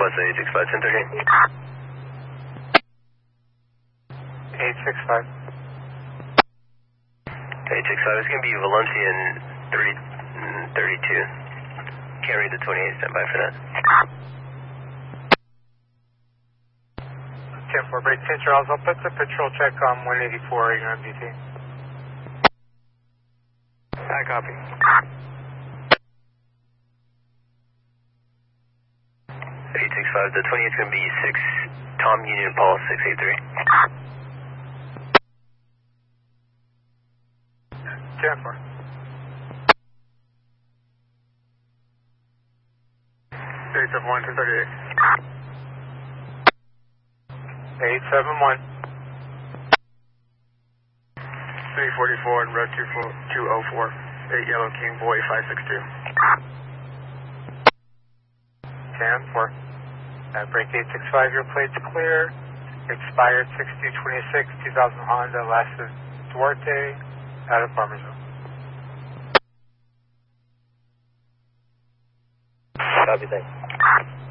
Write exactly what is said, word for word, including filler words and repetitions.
What's eight six five, ten thirteen? eight six five. eight six five, it's going to be Valencia and thirty, thirty-two. Can't read the twenty-eight, stand by for that. ten four, break ten Charles, I'll put the patrol check on one eighty-four, you're on D T. I copy. eight six five, the twenty-eight is going to be six, Tom Union Paul six eight three. ten four. eight seven one, ten thirty-eight. eight seven one. three forty-four and road two oh four. eight Yellow King, boy five six two. ten four. Uh, break eight six five, your plate's clear. Expired six two twenty-six, two thousand Honda, last is Duarte, out of Farmersville. Copy, thanks.